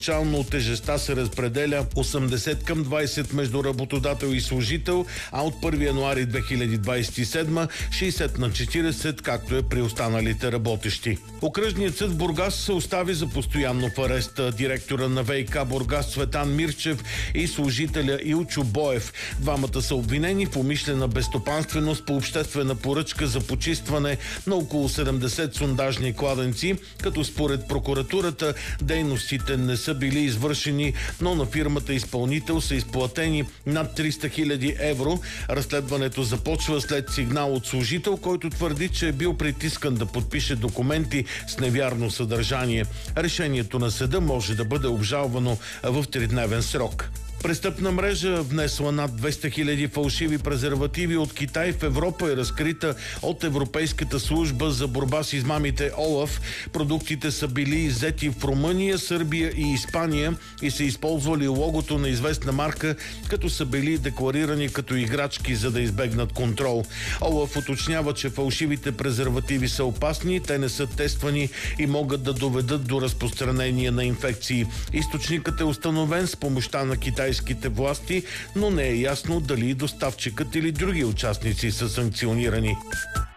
Първоначално тежестта се разпределя 80/20 между работодател и служител, а от 1 януари 2027 60/40, както е при останалите работещи. Окръжният съд в Бургас се остави за постоянно в ареста директора на ВиК Бургас Цветан Мирчев и служителя Илчо Боев. Двамата са обвинени в умишлена безстопанственост по обществена поръчка за почистване на около 70 сондажни кладенци, като според прокуратурата дейностите не са били извършени, но на фирмата изпълнител са изплатени над 300 000 евро. Разследването започва след сигнал от служител, който твърди, че е бил притискан да подпише документи с невярно съдържание. Решението на съда може да бъде обжалвано в 3-дневен срок. Престъпна мрежа, внесла над 200 000 фалшиви презервативи от Китай в Европа, е разкрита от Европейската служба за борба с измамите ОЛАФ. Продуктите са били иззети в Румъния, Сърбия и Испания и са използвали логото на известна марка, като са били декларирани като играчки, за да избегнат контрол. ОЛАФ уточнява, че фалшивите презервативи са опасни, те не са тествани и могат да доведат до разпространение на инфекции. Източникът е установен с помощта на китайските власти, но не е ясно дали доставчикът или други участници са санкционирани.